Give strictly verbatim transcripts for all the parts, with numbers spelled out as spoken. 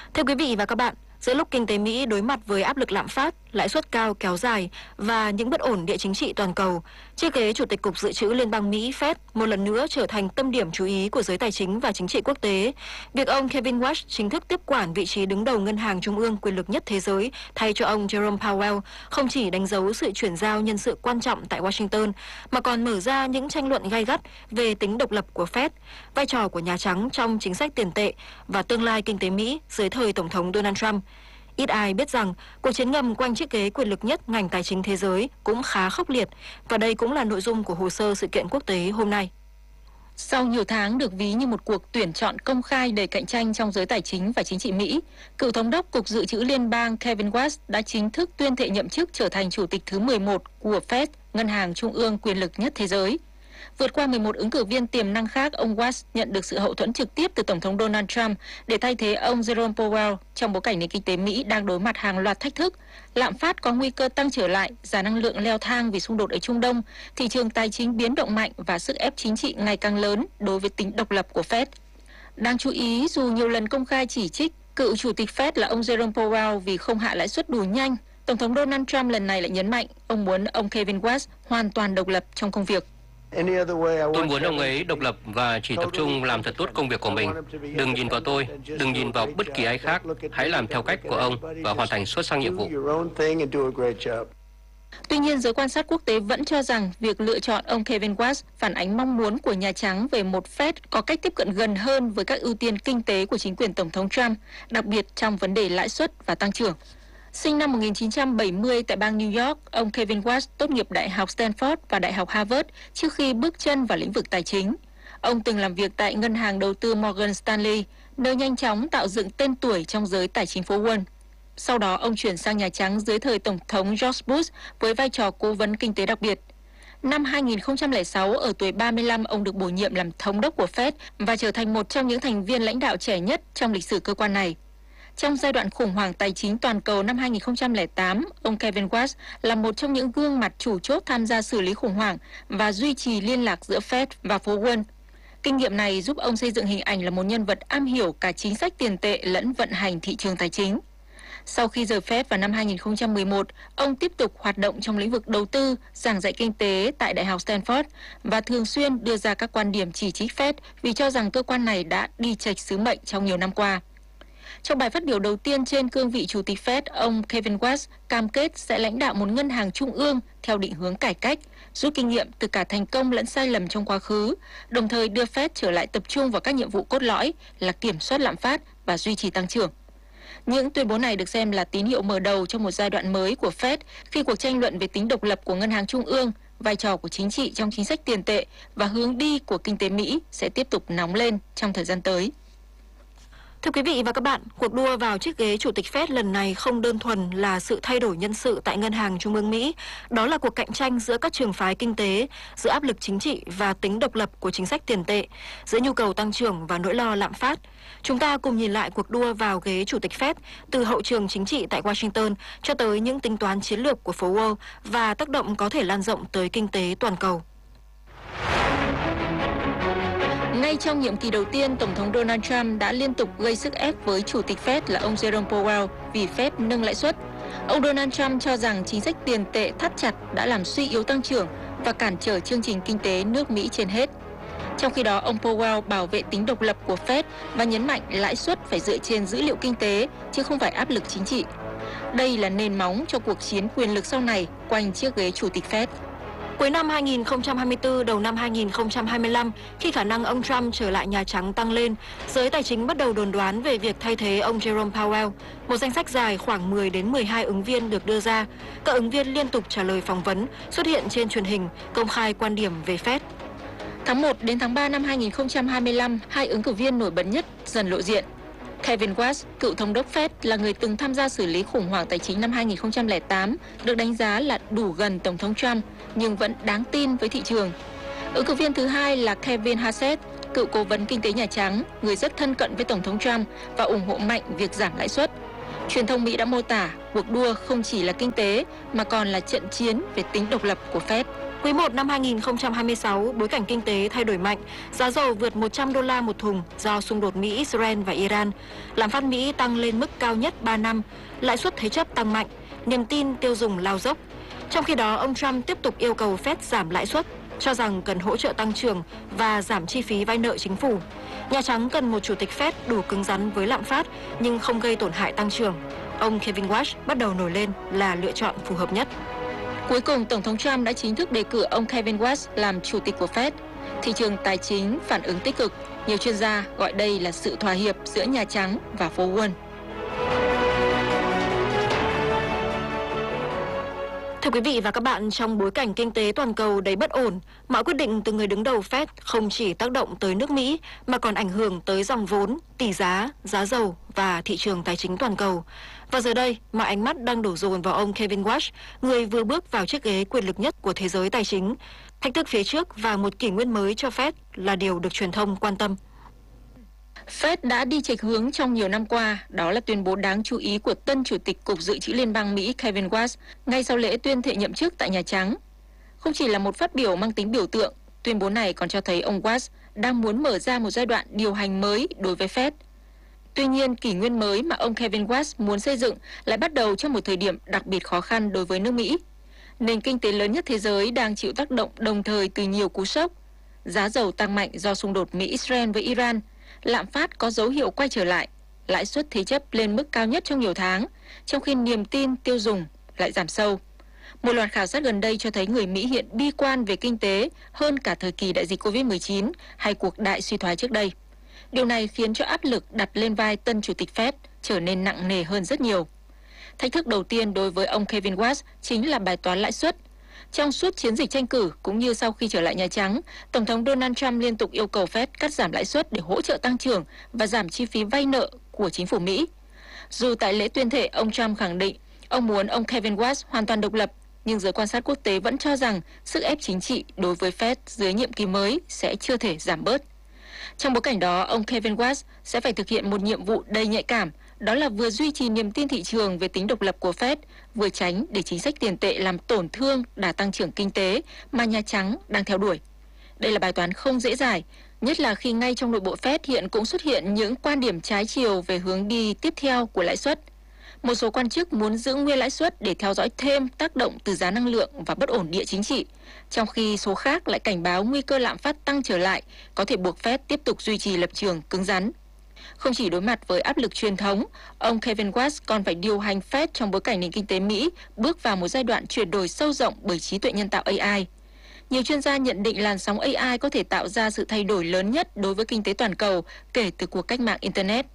Thưa quý vị và các bạn, giữa lúc kinh tế Mỹ đối mặt với áp lực lạm phát, lãi suất cao kéo dài và những bất ổn địa chính trị toàn cầu, chiếc ghế Chủ tịch Cục Dự trữ Liên bang Mỹ Fed một lần nữa trở thành tâm điểm chú ý của giới tài chính và chính trị quốc tế. Việc ông Kevin Warsh chính thức tiếp quản vị trí đứng đầu ngân hàng trung ương quyền lực nhất thế giới thay cho ông Jerome Powell không chỉ đánh dấu sự chuyển giao nhân sự quan trọng tại Washington, mà còn mở ra những tranh luận gay gắt về tính độc lập của Fed, vai trò của Nhà Trắng trong chính sách tiền tệ và tương lai kinh tế Mỹ dưới thời Tổng thống Donald Trump. Ít ai biết rằng cuộc chiến ngầm quanh chiếc ghế quyền lực nhất ngành tài chính thế giới cũng khá khốc liệt, và đây cũng là nội dung của hồ sơ sự kiện quốc tế hôm nay. Sau nhiều tháng được ví như một cuộc tuyển chọn công khai đầy cạnh tranh trong giới tài chính và chính trị Mỹ, cựu thống đốc Cục Dự trữ Liên bang Kevin Warsh đã chính thức tuyên thệ nhậm chức trở thành chủ tịch thứ mười một của Fed, ngân hàng trung ương quyền lực nhất thế giới. Vượt qua mười một ứng cử viên tiềm năng khác, ông Warsh nhận được sự hậu thuẫn trực tiếp từ Tổng thống Donald Trump để thay thế ông Jerome Powell trong bối cảnh nền kinh tế Mỹ đang đối mặt hàng loạt thách thức. Lạm phát có nguy cơ tăng trở lại, giá năng lượng leo thang vì xung đột ở Trung Đông, thị trường tài chính biến động mạnh và sức ép chính trị ngày càng lớn đối với tính độc lập của Fed. Đáng chú ý, dù nhiều lần công khai chỉ trích cựu chủ tịch Fed là ông Jerome Powell vì không hạ lãi suất đủ nhanh, Tổng thống Donald Trump lần này lại nhấn mạnh ông muốn ông Kevin Warsh hoàn toàn độc lập trong công việc. Tôi muốn ông ấy độc lập và chỉ tập trung làm thật tốt công việc của mình. Đừng nhìn vào tôi, đừng nhìn vào bất kỳ ai khác. Hãy làm theo cách của ông và hoàn thành xuất sắc nhiệm vụ. Tuy nhiên, giới quan sát quốc tế vẫn cho rằng việc lựa chọn ông Kevin Warsh phản ánh mong muốn của Nhà Trắng về một Fed có cách tiếp cận gần hơn với các ưu tiên kinh tế của chính quyền Tổng thống Trump, đặc biệt trong vấn đề lãi suất và tăng trưởng. Sinh năm một nghìn chín trăm bảy mươi tại bang New York, ông Kevin Warsh tốt nghiệp Đại học Stanford và Đại học Harvard trước khi bước chân vào lĩnh vực tài chính. Ông từng làm việc tại ngân hàng đầu tư Morgan Stanley, nơi nhanh chóng tạo dựng tên tuổi trong giới tài chính phố Wall. Sau đó, ông chuyển sang Nhà Trắng dưới thời Tổng thống George Bush với vai trò cố vấn kinh tế đặc biệt. Năm hai nghìn không trăm lẻ sáu, ở tuổi ba mươi lăm, ông được bổ nhiệm làm thống đốc của Fed và trở thành một trong những thành viên lãnh đạo trẻ nhất trong lịch sử cơ quan này. Trong giai đoạn khủng hoảng tài chính toàn cầu năm hai nghìn không trăm lẻ tám, ông Kevin Warsh là một trong những gương mặt chủ chốt tham gia xử lý khủng hoảng và duy trì liên lạc giữa Fed và phố Wall. Kinh nghiệm này giúp ông xây dựng hình ảnh là một nhân vật am hiểu cả chính sách tiền tệ lẫn vận hành thị trường tài chính. Sau khi rời Fed vào năm hai nghìn không trăm mười một, ông tiếp tục hoạt động trong lĩnh vực đầu tư, giảng dạy kinh tế tại Đại học Stanford và thường xuyên đưa ra các quan điểm chỉ trích Fed vì cho rằng cơ quan này đã đi chệch sứ mệnh trong nhiều năm qua. Trong bài phát biểu đầu tiên trên cương vị Chủ tịch Fed, ông Kevin Warsh cam kết sẽ lãnh đạo một ngân hàng trung ương theo định hướng cải cách, rút kinh nghiệm từ cả thành công lẫn sai lầm trong quá khứ, đồng thời đưa Fed trở lại tập trung vào các nhiệm vụ cốt lõi là kiểm soát lạm phát và duy trì tăng trưởng. Những tuyên bố này được xem là tín hiệu mở đầu cho một giai đoạn mới của Fed khi cuộc tranh luận về tính độc lập của ngân hàng trung ương, vai trò của chính trị trong chính sách tiền tệ và hướng đi của kinh tế Mỹ sẽ tiếp tục nóng lên trong thời gian tới. Thưa quý vị và các bạn, cuộc đua vào chiếc ghế Chủ tịch Fed lần này không đơn thuần là sự thay đổi nhân sự tại Ngân hàng Trung ương Mỹ. Đó là cuộc cạnh tranh giữa các trường phái kinh tế, giữa áp lực chính trị và tính độc lập của chính sách tiền tệ, giữa nhu cầu tăng trưởng và nỗi lo lạm phát. Chúng ta cùng nhìn lại cuộc đua vào ghế Chủ tịch Fed từ hậu trường chính trị tại Washington cho tới những tính toán chiến lược của phố Wall và tác động có thể lan rộng tới kinh tế toàn cầu. Ngay trong nhiệm kỳ đầu tiên, Tổng thống Donald Trump đã liên tục gây sức ép với Chủ tịch Fed là ông Jerome Powell vì Fed nâng lãi suất. Ông Donald Trump cho rằng chính sách tiền tệ thắt chặt đã làm suy yếu tăng trưởng và cản trở chương trình kinh tế nước Mỹ trên hết. Trong khi đó, ông Powell bảo vệ tính độc lập của Fed và nhấn mạnh lãi suất phải dựa trên dữ liệu kinh tế chứ không phải áp lực chính trị. Đây là nền móng cho cuộc chiến quyền lực sau này quanh chiếc ghế Chủ tịch Fed. Cuối năm hai nghìn không trăm hai mươi tư, đầu năm hai nghìn không trăm hai mươi lăm, khi khả năng ông Trump trở lại Nhà Trắng tăng lên, giới tài chính bắt đầu đồn đoán về việc thay thế ông Jerome Powell. Một danh sách dài khoảng mười đến mười hai ứng viên được đưa ra. Các ứng viên liên tục trả lời phỏng vấn, xuất hiện trên truyền hình, công khai quan điểm về Fed. Tháng một đến tháng ba năm hai nghìn không trăm hai mươi lăm, hai ứng cử viên nổi bật nhất dần lộ diện. Kevin Warsh, cựu thống đốc Fed, là người từng tham gia xử lý khủng hoảng tài chính năm hai nghìn không trăm lẻ tám, được đánh giá là đủ gần Tổng thống Trump nhưng vẫn đáng tin với thị trường. Ứng cử viên thứ hai là Kevin Hassett, cựu cố vấn kinh tế Nhà Trắng, người rất thân cận với Tổng thống Trump và ủng hộ mạnh việc giảm lãi suất. Truyền thông Mỹ đã mô tả cuộc đua không chỉ là kinh tế mà còn là trận chiến về tính độc lập của Fed. Quý một năm hai nghìn không trăm hai mươi sáu, bối cảnh kinh tế thay đổi mạnh, giá dầu vượt một trăm đô la một thùng do xung đột Mỹ-Israel và Iran. Lạm phát Mỹ tăng lên mức cao nhất ba năm, lãi suất thế chấp tăng mạnh, niềm tin tiêu dùng lao dốc. Trong khi đó, ông Trump tiếp tục yêu cầu Fed giảm lãi suất, cho rằng cần hỗ trợ tăng trưởng và giảm chi phí vay nợ chính phủ. Nhà Trắng cần một chủ tịch Fed đủ cứng rắn với lạm phát nhưng không gây tổn hại tăng trưởng. Ông Kevin Warsh bắt đầu nổi lên là lựa chọn phù hợp nhất. Cuối cùng, Tổng thống Trump đã chính thức đề cử ông Kevin Warsh làm chủ tịch của Fed. Thị trường tài chính phản ứng tích cực. Nhiều chuyên gia gọi đây là sự thỏa hiệp giữa Nhà Trắng và phố Wall. Thưa quý vị và các bạn, trong bối cảnh kinh tế toàn cầu đầy bất ổn, mọi quyết định từ người đứng đầu Fed không chỉ tác động tới nước Mỹ mà còn ảnh hưởng tới dòng vốn, tỷ giá, giá dầu và thị trường tài chính toàn cầu. Và giờ đây, mọi ánh mắt đang đổ dồn vào ông Kevin Warsh, người vừa bước vào chiếc ghế quyền lực nhất của thế giới tài chính. Thách thức phía trước và một kỷ nguyên mới cho Fed là điều được truyền thông quan tâm. Fed đã đi chệch hướng trong nhiều năm qua, đó là tuyên bố đáng chú ý của tân Chủ tịch Cục Dự trữ Liên bang Mỹ Kevin Warsh ngay sau lễ tuyên thệ nhậm chức tại Nhà Trắng. Không chỉ là một phát biểu mang tính biểu tượng, tuyên bố này còn cho thấy ông Warsh đang muốn mở ra một giai đoạn điều hành mới đối với Fed. Tuy nhiên, kỷ nguyên mới mà ông Kevin Warsh muốn xây dựng lại bắt đầu trong một thời điểm đặc biệt khó khăn đối với nước Mỹ. Nền kinh tế lớn nhất thế giới đang chịu tác động đồng thời từ nhiều cú sốc. Giá dầu tăng mạnh do xung đột Mỹ-Israel với Iran, lạm phát có dấu hiệu quay trở lại, lãi suất thế chấp lên mức cao nhất trong nhiều tháng, trong khi niềm tin tiêu dùng lại giảm sâu. Một loạt khảo sát gần đây cho thấy người Mỹ hiện bi quan về kinh tế hơn cả thời kỳ đại dịch Covid mười chín hay cuộc đại suy thoái trước đây. Điều này khiến cho áp lực đặt lên vai tân Chủ tịch Fed trở nên nặng nề hơn rất nhiều. Thách thức đầu tiên đối với ông Kevin Warsh chính là bài toán lãi suất. Trong suốt chiến dịch tranh cử cũng như sau khi trở lại Nhà Trắng, Tổng thống Donald Trump liên tục yêu cầu Fed cắt giảm lãi suất để hỗ trợ tăng trưởng và giảm chi phí vay nợ của chính phủ Mỹ. Dù tại lễ tuyên thệ, ông Trump khẳng định ông muốn ông Kevin Warsh hoàn toàn độc lập, nhưng giới quan sát quốc tế vẫn cho rằng sức ép chính trị đối với Fed dưới nhiệm kỳ mới sẽ chưa thể giảm bớt. Trong bối cảnh đó, ông Kevin Warsh sẽ phải thực hiện một nhiệm vụ đầy nhạy cảm, đó là vừa duy trì niềm tin thị trường về tính độc lập của Fed, vừa tránh để chính sách tiền tệ làm tổn thương đà tăng trưởng kinh tế mà Nhà Trắng đang theo đuổi. Đây là bài toán không dễ giải, nhất là khi ngay trong nội bộ Fed hiện cũng xuất hiện những quan điểm trái chiều về hướng đi tiếp theo của lãi suất. Một số quan chức muốn giữ nguyên lãi suất để theo dõi thêm tác động từ giá năng lượng và bất ổn địa chính trị, trong khi số khác lại cảnh báo nguy cơ lạm phát tăng trở lại có thể buộc Fed tiếp tục duy trì lập trường cứng rắn. Không chỉ đối mặt với áp lực truyền thống, ông Kevin Warsh còn phải điều hành Fed trong bối cảnh nền kinh tế Mỹ bước vào một giai đoạn chuyển đổi sâu rộng bởi trí tuệ nhân tạo A I. Nhiều chuyên gia nhận định làn sóng A I có thể tạo ra sự thay đổi lớn nhất đối với kinh tế toàn cầu kể từ cuộc cách mạng Internet.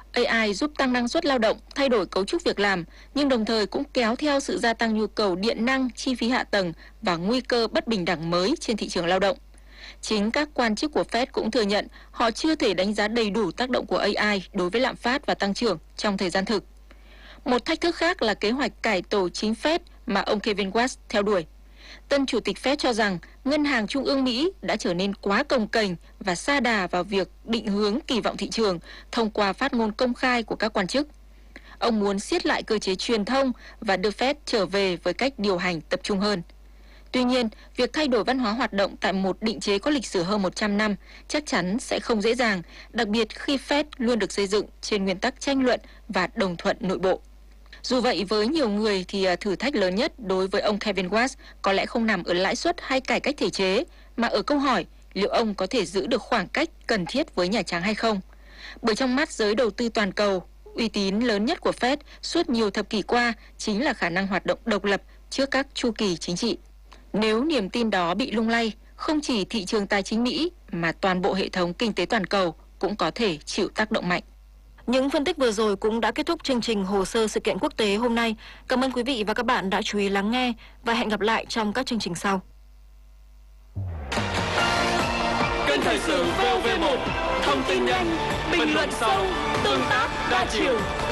A I giúp tăng năng suất lao động, thay đổi cấu trúc việc làm, nhưng đồng thời cũng kéo theo sự gia tăng nhu cầu điện năng, chi phí hạ tầng và nguy cơ bất bình đẳng mới trên thị trường lao động. Chính các quan chức của Fed cũng thừa nhận họ chưa thể đánh giá đầy đủ tác động của A I đối với lạm phát và tăng trưởng trong thời gian thực. Một thách thức khác là kế hoạch cải tổ chính Fed mà ông Kevin Warsh theo đuổi. Tân Chủ tịch Fed cho rằng Ngân hàng Trung ương Mỹ đã trở nên quá cồng kềnh và sa đà vào việc định hướng kỳ vọng thị trường thông qua phát ngôn công khai của các quan chức. Ông muốn siết lại cơ chế truyền thông và đưa Fed trở về với cách điều hành tập trung hơn. Tuy nhiên, việc thay đổi văn hóa hoạt động tại một định chế có lịch sử hơn một trăm năm chắc chắn sẽ không dễ dàng, đặc biệt khi Fed luôn được xây dựng trên nguyên tắc tranh luận và đồng thuận nội bộ. Dù vậy, với nhiều người thì thử thách lớn nhất đối với ông Kevin Warsh có lẽ không nằm ở lãi suất hay cải cách thể chế, mà ở câu hỏi liệu ông có thể giữ được khoảng cách cần thiết với Nhà Trắng hay không. Bởi trong mắt giới đầu tư toàn cầu, uy tín lớn nhất của Fed suốt nhiều thập kỷ qua chính là khả năng hoạt động độc lập trước các chu kỳ chính trị. Nếu niềm tin đó bị lung lay, không chỉ thị trường tài chính Mỹ mà toàn bộ hệ thống kinh tế toàn cầu cũng có thể chịu tác động mạnh. Những phân tích vừa rồi cũng đã kết thúc chương trình Hồ sơ sự kiện quốc tế hôm nay. Cảm ơn quý vị và các bạn đã chú ý lắng nghe và hẹn gặp lại trong các chương trình sau. Kênh thời sự vê o vê một, thông tin nhanh, bình luận sâu, tương tác đa chiều.